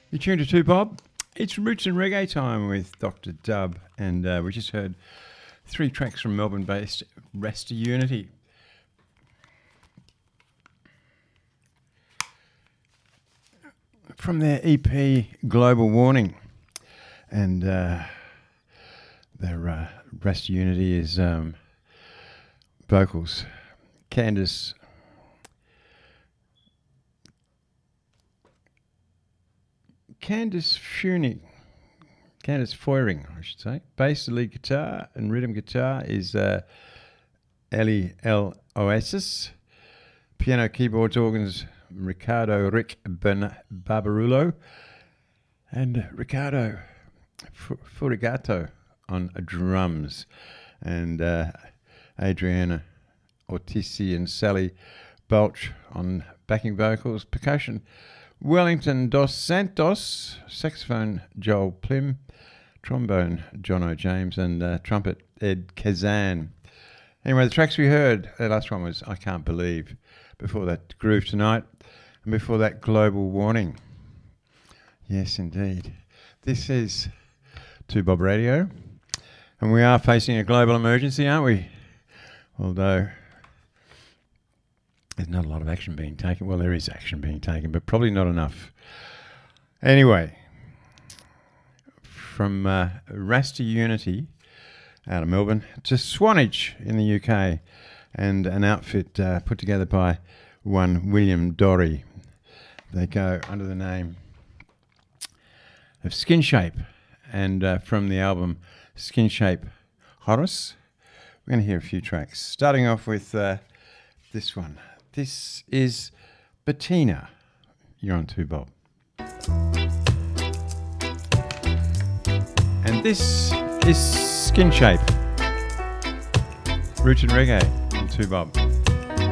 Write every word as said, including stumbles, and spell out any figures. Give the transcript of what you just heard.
You tuned to two Bob. It's Roots and Reggae time with Doctor Dub, and uh, we just heard three tracks from Melbourne-based Rasta Unity. From their E P Global Warning, and uh, their uh, Rasta Unity is um, vocals. Candice Candice Feuning, Candice Feuring, I should say. Bass, lead guitar, and rhythm guitar is uh, Ellie L. Oasis. Piano, keyboards, organs, Ricardo Rick ben Barbarulo. And Ricardo F- Furigato on drums. And uh, Adriana Ortici and Sally Belch on backing vocals. Percussion, Wellington Dos Santos, saxophone Joel Plim, trombone Jono James, and uh, trumpet Ed Kazan. Anyway, the tracks we heard, the last one was I Can't Believe, before that Groove Tonight, and before that Global Warning. Yes, indeed. This is two Bob Radio, and we are facing a global emergency, aren't we? Although there's not a lot of action being taken. Well, there is action being taken, but probably not enough. Anyway, from uh, Rasta Unity out of Melbourne to Swanage in the U K, and an outfit uh, put together by one William Dorry. They go under the name of Skin Shape, and uh, from the album Skin Shape Horace, we're going to hear a few tracks, starting off with uh, this one. This is Bettina. You're on two Bob. And this is Skin Shape. Roots and Reggae on two Bob.